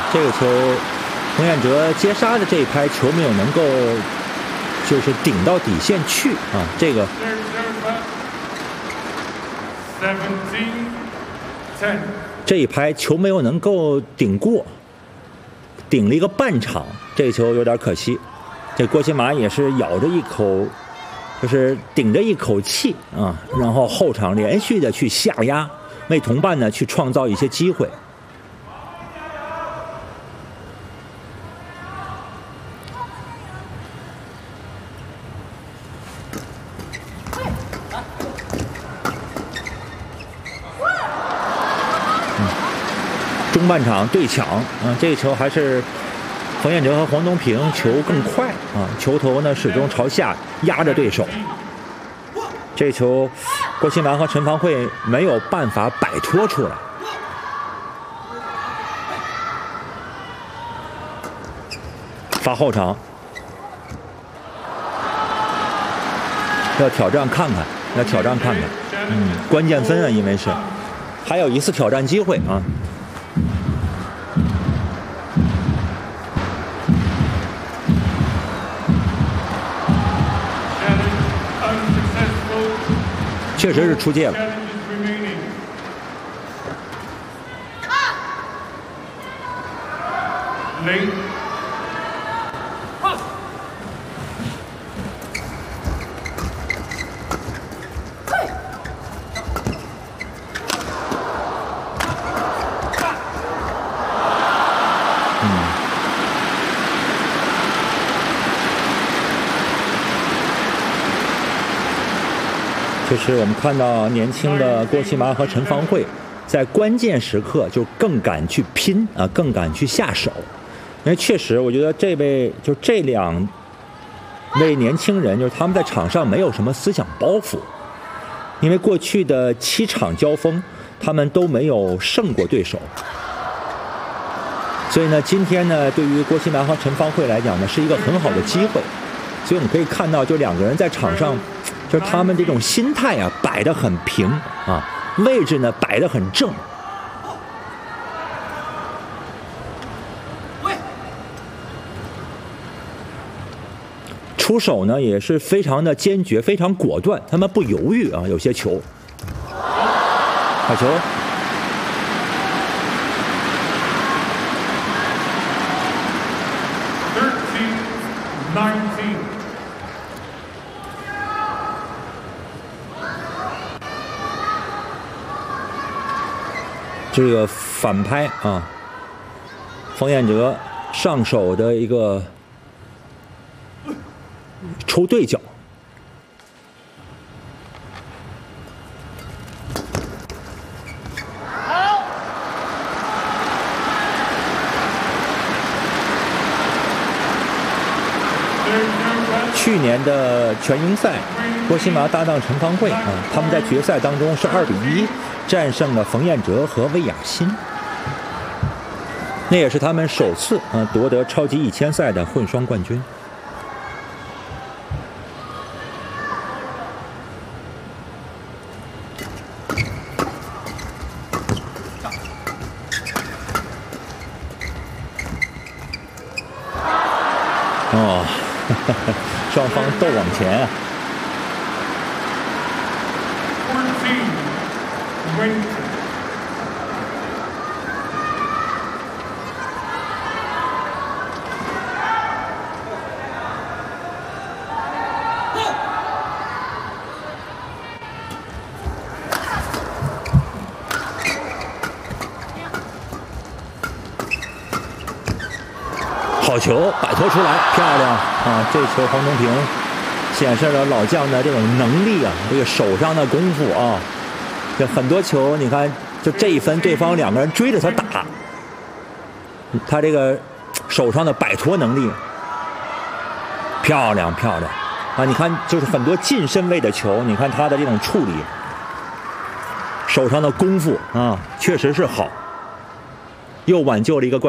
这个球，冯彦哲接杀的这一拍球没有能够就是顶到底线去啊，这个。这一拍球没有能够顶过，顶了一个半场，这个球有点可惜。这郭沁麻也是咬着一口，就是顶着一口气啊，然后后场连续的去下压，为同伴呢去创造一些机会。中半场对抢啊，这个球还是冯彦哲和黄东萍球更快啊，球头呢始终朝下压着对手。这球郭沁麻和陈芳慧没有办法摆脱出来。发后场，要挑战看看，要挑战看看，关键分啊，因为是还有一次挑战机会啊。确实是出界了。就是我们看到年轻的郭沁麻和陈芳慧，在关键时刻就更敢去拼啊，更敢去下手。因为确实，我觉得这两位年轻人，就是他们在场上没有什么思想包袱，因为过去的7场交锋，他们都没有胜过对手。所以呢，今天呢，对于郭沁麻和陈芳慧来讲呢，是一个很好的机会。所以我们可以看到，就两个人在场上。就是他们这种心态啊，摆得很平啊，位置呢摆得很正。出手呢也是非常的坚决，非常果断，他们不犹豫啊，有些球。好球！这个反拍啊，冯彦哲上手的一个抽对角，去年的全英赛，郭沁麻搭档陈芳慧啊，他们在决赛当中是2-1。战胜了冯彦哲和魏雅欣，那也是他们首次夺得超级1000赛的混双冠军。哦，双方都往前啊。好球，摆脱出来，漂亮啊！这球黄东萍显示了老将的这种能力啊，这个手上的功夫啊。这很多球，你看，就这一分，对方2个人追着他打，他这个手上的摆脱能力，漂亮漂亮啊！你看，就是很多近身位的球，你看他的这种处理，手上的功夫啊，确实是好，又挽救了一个冠军。